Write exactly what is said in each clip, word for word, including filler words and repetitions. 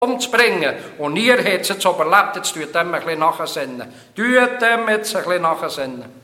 umzubringen. Und ihr habt es jetzt überlebt, jetzt tut dem ein bisschen nachsinnen. Tut dem jetzt ein bisschen nachsinnen.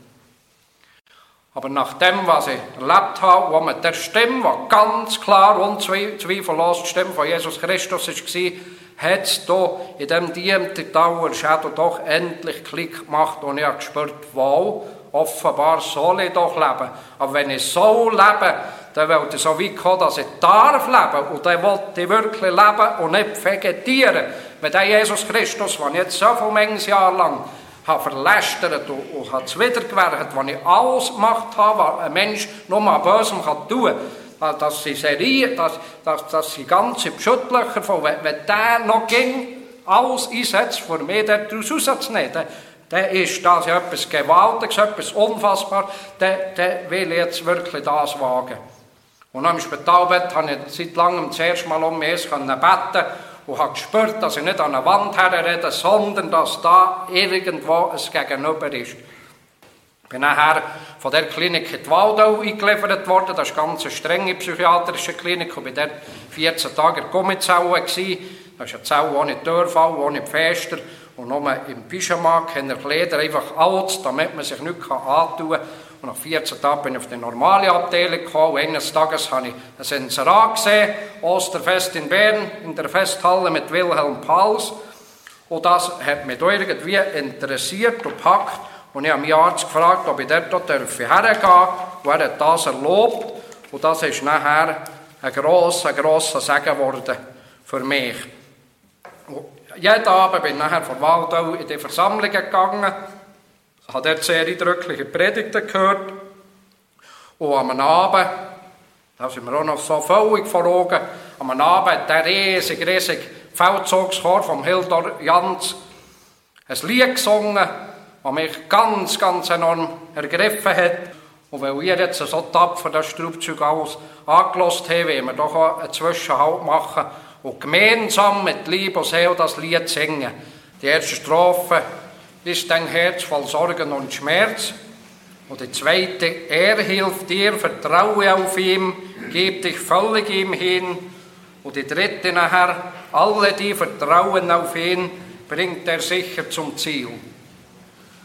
Aber nach dem, was ich erlebt habe, wo mit der Stimme, die ganz klar und zweifellos die Stimme von Jesus Christus war, hat es hier in diesem Diemtertaler Schädel doch endlich Klick gemacht und ich habe gespürt, wow, offenbar soll ich doch leben. Aber wenn ich so lebe, dann will ich so weit kommen, dass ich darf leben. Und dann will ich wirklich leben und nicht vegetieren. Wenn der Jesus Christus, den ich jetzt so viele Mengen Jahre lang habe verlästert und, und habe es wiedergewährt, was ich alles gemacht habe, was ein Mensch nur mal Bösem kann tun kann, dass sie Serie, dass, dass, dass sie ganze Beschuttlöcher von, wenn, wenn der noch ging, alles einsetzt, für mich daraus rauszunehmen, dann, dann ist das ja etwas Gewaltiges, etwas Unfassbares, dann, dann will ich jetzt wirklich das wagen. Und am Spitalbett habe ich seit langem das erste Mal um mich beten und habe gespürt, dass ich nicht an eine Wand herrede, sondern dass da irgendwo ein Gegenüber ist. Ich bin nachher von der Klinik in die Waldau eingeliefert worden. Das ist eine ganz strenge psychiatrische Klinik. Ich war dort vierzehn Tage in der Gummizelle. Das ist eine Zelle ohne Türfall, ohne Fenster und nur im Pyjama, keine Kleider, einfach alles, damit man sich nichts antun kann. Und nach vierzehn Tagen bin ich auf die normale Abteilung gekommen. Und eines Tages habe ich ein Inserat gesehen, Osterfest in Bern, in der Festhalle mit Wilhelm Pals. Und das hat mich irgendwie interessiert und gepackt. Und ich habe meinen Arzt gefragt, ob ich dort hergehen darf. Und er hat das erlaubt. Und das ist nachher ein grosser, grosser Segen geworden für mich. Und jeden Abend bin ich nachher von Waldau in die Versammlungen gegangen. Ich habe dort sehr eindrückliche Predigten gehört. Und am Abend, da sind wir auch noch so völlig vor Augen, am Abend hat der riesig, riesig Feldzugschor vom Hildor Jans ein Lied gesungen, das mich ganz, ganz enorm ergriffen hat. Und weil ihr jetzt so tapfer das Straubzeug alles angehört habt, wollen wir doch auch einen Zwischenhalt machen und gemeinsam mit Liebe und Seele das Lied singen. Die erste Strophe ist dein Herz voll Sorgen und Schmerz. Und die zweite, er hilft dir, vertraue auf ihn, gib dich völlig ihm hin. Und die dritte nachher, alle, die vertrauen auf ihn, bringt er sicher zum Ziel.